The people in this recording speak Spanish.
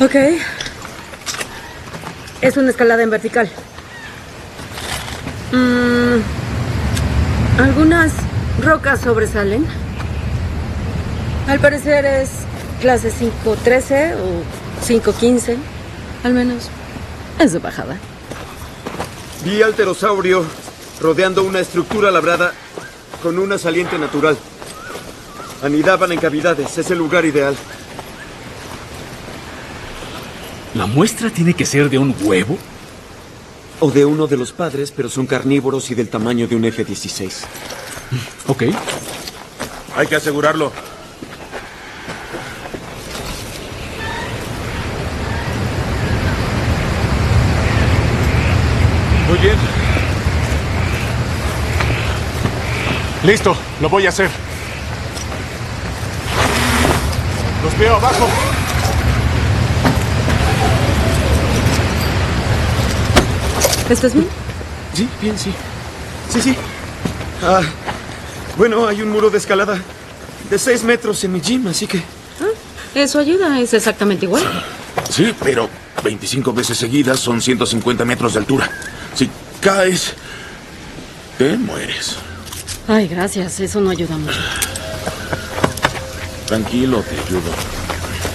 Ok. Es una escalada en vertical. Algunas rocas sobresalen. Al parecer es clase 513 o 515. Al menos es de bajada. Vi al pterosaurio rodeando una estructura labrada con una saliente natural. Anidaban en cavidades. Es el lugar ideal. ¿La muestra tiene que ser de un huevo? O de uno de los padres, pero son carnívoros y del tamaño de un F-16. Ok. Hay que asegurarlo. Muy bien. Listo, lo voy a hacer. Los veo abajo. ¿Estás bien? Sí, bien, sí. Sí. Bueno, hay un muro de escalada de 6 metros en mi gym, así que... Eso ayuda, es exactamente igual. Sí, pero 25 veces seguidas son 150 metros de altura. Si caes, te mueres. Ay, gracias, eso no ayuda mucho. Tranquilo, te ayudo.